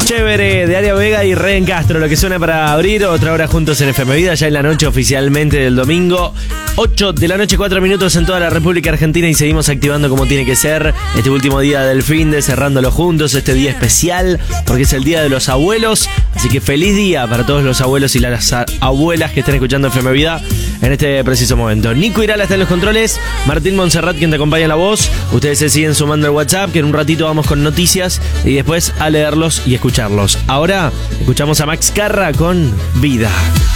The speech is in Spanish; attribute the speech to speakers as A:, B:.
A: Chévere, de Aria Vega y Ren Castro, lo que suena para abrir otra hora juntos en FM Vida, ya en la noche oficialmente del domingo. 8 de la noche, 4 minutos en toda la República Argentina y seguimos activando como tiene que ser este último día del fin de cerrándolo juntos, este día especial, porque es el día de los abuelos, así que feliz día para todos los abuelos y las abuelas que estén escuchando FM Vida en este preciso momento. Nico Irala está en los controles, Martín Montserrat quien te acompaña en la voz, ustedes se siguen sumando al WhatsApp, que en un ratito vamos con noticias y después a leerlos y escucharlos. Ahora escuchamos a Max Carra con Vida.